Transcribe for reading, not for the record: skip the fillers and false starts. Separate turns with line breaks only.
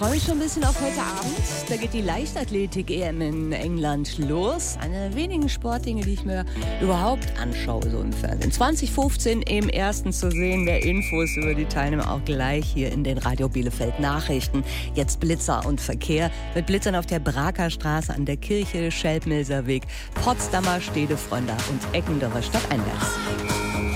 freue mich schon ein bisschen auf heute Abend. Da geht die Leichtathletik-EM in England los. Eine der wenigen Sportdinge, die ich mir überhaupt anschaue, so im Fernsehen. 2015 im Ersten zu sehen. Mehr Infos über die Teilnehmer auch gleich hier in den Radio Bielefeld Nachrichten. Jetzt Blitzer und Verkehr. Mit Blitzern auf der Braker Straße, an der Kirche, Schelbmilser Weg, Potsdamer Stedefreunde und Eckendorfer Stadteinwärts.